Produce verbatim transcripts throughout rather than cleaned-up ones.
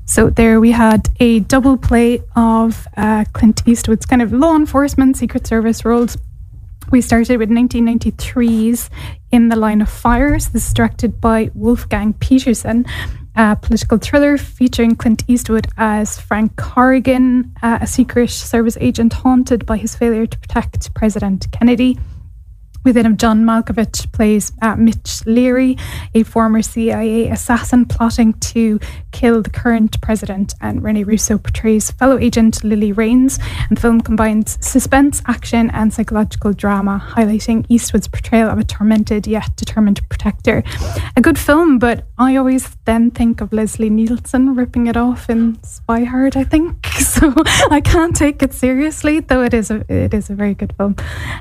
So there we had a double play of uh, Clint Eastwood's kind of law enforcement, Secret Service roles. We started with nineteen ninety-three's In the Line of Fire. This is directed by Wolfgang Petersen, a political thriller featuring Clint Eastwood as Frank Corrigan, uh, a Secret Service agent haunted by his failure to protect President Kennedy. Within him, John Malkovich plays uh, Mitch Leary, a former C I A assassin plotting to kill the current president, and Rene Russo portrays fellow agent Lily Rains. And the film combines suspense, action and psychological drama, highlighting Eastwood's portrayal of a tormented yet determined protector. A good film, but I always then think of Leslie Nielsen ripping it off in Spy Hard, I think. So I can't take it seriously, though it is a, it is a very good film.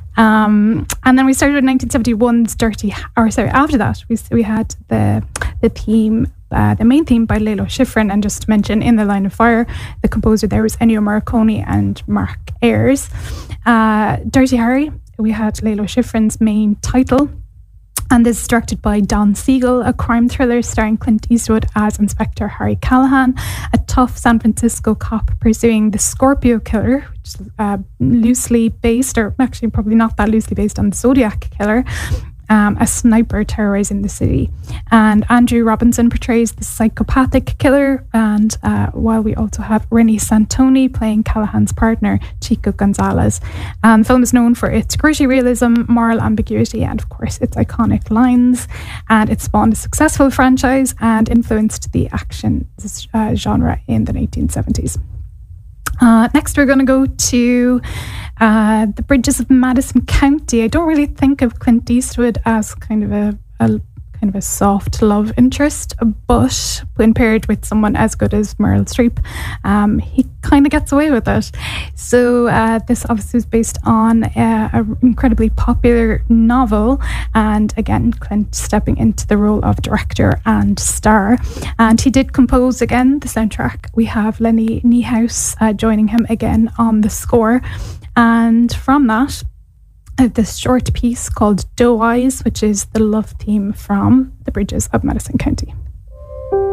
Um, and then we started with nineteen seventy-one's Dirty, or sorry, after that we we had the the theme, uh, the main theme by Lalo Schifrin, and just to mention, In the Line of Fire, the composer there was Ennio Morricone and Mark Ayers. Uh, Dirty Harry, we had Lalo Schifrin's main title. And this is directed by Don Siegel, a crime thriller starring Clint Eastwood as Inspector Harry Callahan, a tough San Francisco cop pursuing the Scorpio Killer, which is uh, loosely based, or actually probably not that loosely based on the Zodiac Killer, um, a sniper terrorizing the city. And Andrew Robinson portrays the psychopathic killer, and uh, while we also have Rennie Santoni playing Callahan's partner, Chico Gonzalez. And the film is known for its gritty realism, moral ambiguity, and of course its iconic lines. And it spawned a successful franchise and influenced the action uh, genre in the nineteen seventies. Uh, next, we're going to go to uh, The Bridges of Madison County. I don't really think of Clint Eastwood as kind of a, a kind of a soft love interest, but when paired with someone as good as Meryl Streep, um, he kind of gets away with it. So uh, this obviously is based on uh, an incredibly popular novel, and again, Clint stepping into the role of director and star. And he did compose again the soundtrack. We have Lenny Niehaus uh, joining him again on the score, and from that, I have this short piece called Doe Eyes, which is the love theme from The Bridges of Madison County.